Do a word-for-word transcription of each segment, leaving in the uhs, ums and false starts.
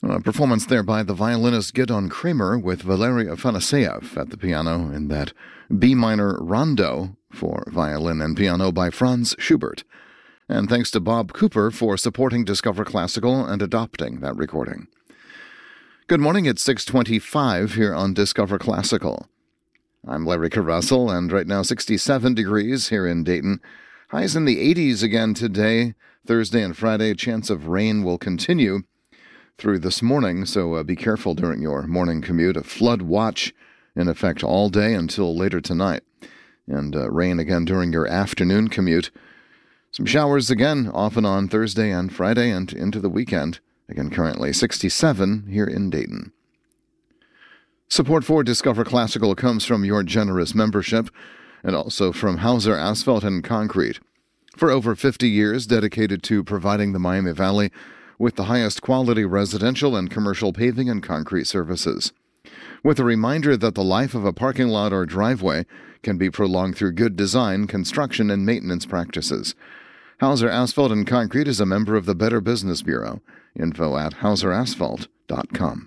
A performance there by the violinist Gidon Kramer with Valery Afanasyev at the piano in that B minor rondo for violin and piano by Franz Schubert. And thanks to Bob Cooper for supporting Discover Classical and adopting that recording. Good morning, it's six twenty-five here on Discover Classical. I'm Larry Carrussell, and right now sixty-seven degrees here in Dayton. Highs in the eighties again today. Thursday and Friday, chance of rain will continue through this morning, so uh, be careful during your morning commute. A flood watch in effect all day until later tonight. And uh, rain again during your afternoon commute. Some showers again off and on Thursday and Friday and into the weekend. Again, currently sixty-seven here in Dayton. Support for Discover Classical comes from your generous membership and also from Hauser Asphalt and Concrete. For over fifty years, dedicated to providing the Miami Valley with the highest quality residential and commercial paving and concrete services. With a reminder that the life of a parking lot or driveway can be prolonged through good design, construction, and maintenance practices. Hauser Asphalt and Concrete is a member of the Better Business Bureau. Info at hauser asphalt dot com.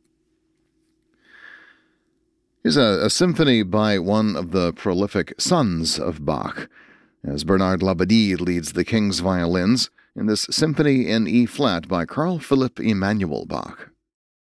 Here's a, a symphony by one of the prolific sons of Bach, as Bernard Labadie leads the King's violins in this Symphony in E-flat by Carl Philipp Emanuel Bach.